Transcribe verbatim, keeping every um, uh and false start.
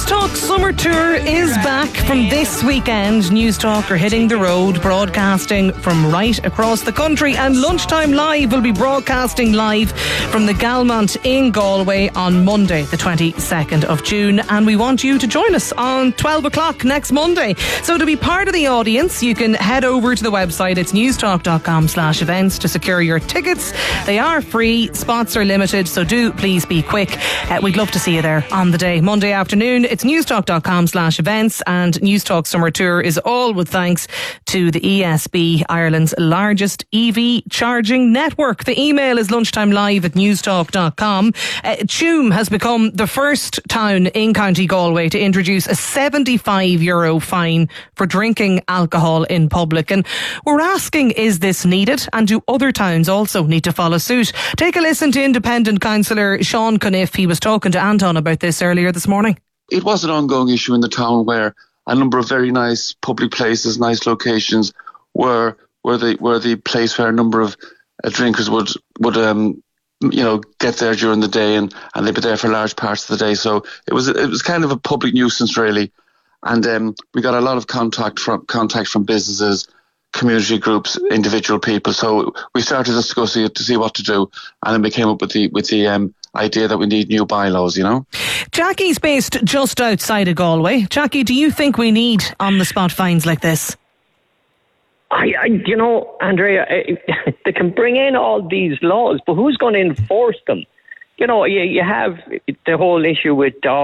Newstalk Summer Tour is back from this weekend. Newstalk are hitting the road, broadcasting from right across the country, and Lunchtime Live will be broadcasting live from the Galmont in Galway on Monday the twenty-second of June, and we want you to join us on twelve o'clock next Monday. So to be part of the audience, you can head over to the website. It's newstalk.com slash events to secure your tickets. They are free, spots are limited, so do please be quick. Uh, we'd love to see you there on the day, Monday afternoon. It's newstalk.com slash events, and Newstalk Summer Tour is all with thanks to the E S B, Ireland's largest E V charging network. The email is lunchtimelive at newstalk dot com. Uh, Tuam has become the first town in County Galway to introduce a seventy-five euro fine for drinking alcohol in public. And we're asking, is this needed? And do other towns also need to follow suit? Take a listen to Independent Councillor Sean Cuniff. He was talking to Anton about this earlier this morning. It was an ongoing issue in the town where a number of very nice public places, nice locations, were were the were the place where a number of uh, drinkers would would um you know get there during the day, and, and they'd be there for large parts of the day. So it was it was kind of a public nuisance really, and um, we got a lot of contact from contact from businesses, community groups, individual people. So we started discussing it to see what to do, and then we came up with the with the um. idea that we need new bylaws, you know. Jackie's based just outside of Galway. Jackie, do you think we need on-the-spot fines like this? I, I you know, Andrea, I, they can bring in all these laws, but who's going to enforce them? You know, you, you have the whole issue with dogs.